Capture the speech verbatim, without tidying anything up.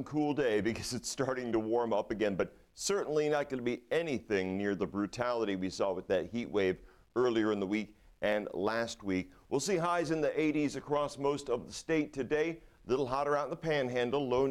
and cool day because it's starting to warm up again, but certainly not going to be anything near the brutality we saw with that heat wave earlier in the week and last week. We'll see highs in the eighties across most of the state today. A little hotter out in the Panhandle, low